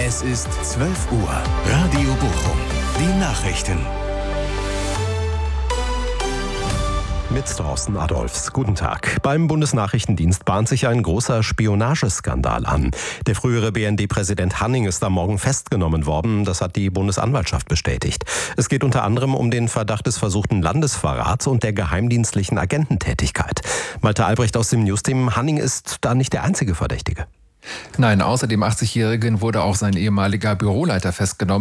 Es ist 12 Uhr. Radio Bochum. Die Nachrichten. Mit Thorsten Adolfs. Guten Tag. Beim Bundesnachrichtendienst bahnt sich ein großer Spionageskandal an. Der frühere BND-Präsident Hanning ist am Morgen festgenommen worden. Das hat die Bundesanwaltschaft bestätigt. Es geht unter anderem um den Verdacht des versuchten Landesverrats und der geheimdienstlichen Agententätigkeit. Malte Albrecht aus dem Newsteam. Hanning ist da nicht der einzige Verdächtige. Nein, außer dem 80-Jährigen wurde auch sein ehemaliger Büroleiter festgenommen.